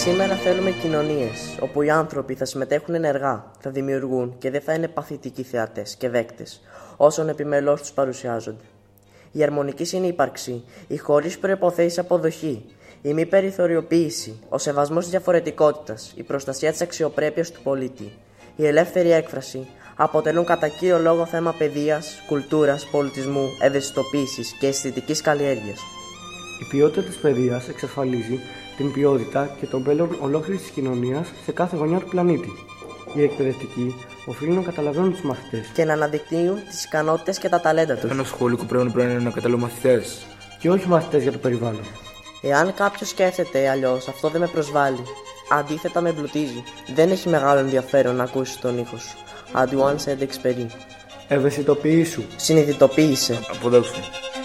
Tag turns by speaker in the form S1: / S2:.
S1: Σήμερα θέλουμε κοινωνίες όπου οι άνθρωποι θα συμμετέχουν ενεργά, θα δημιουργούν και δεν θα είναι παθητικοί θεατές και δέκτες όσων επιμελώς τους παρουσιάζονται. Η αρμονική συνύπαρξη, η χωρίς προϋποθέσεις αποδοχή, η μη περιθωριοποίηση, ο σεβασμός της διαφορετικότητας, η προστασία της αξιοπρέπειας του πολίτη, η ελεύθερη έκφραση αποτελούν κατά κύριο λόγο θέμα παιδείας, κουλτούρας, πολιτισμού, ευαισθητοποίησης και αισθητικής καλλιέργειας.
S2: Η ποιότητα της παιδείας εξασφαλίζει την ποιότητα και το μέλλον ολόκληρης της κοινωνίας σε κάθε γωνιά του πλανήτη. Οι εκπαιδευτικοί οφείλουν να καταλαβαίνουν τους μαθητές
S1: και να αναδεικνύουν τις ικανότητες και τα ταλέντα τους.
S3: Ένα σχολικό πρέπει να είναι κατάλληλο μαθητές.
S2: Και όχι μαθητές για το περιβάλλον.
S1: Εάν κάποιος σκέφτεται αλλιώς, αυτό δεν με προσβάλλει. Αντίθετα, με εμπλουτίζει. Δεν έχει μεγάλο ενδιαφέρον να ακούσει τον ήχο σου. Αντουάν σε εξπερί.
S2: Ευαισθητοποιήσου.
S1: Συνειδητοποίησε.
S3: Αποδόξου.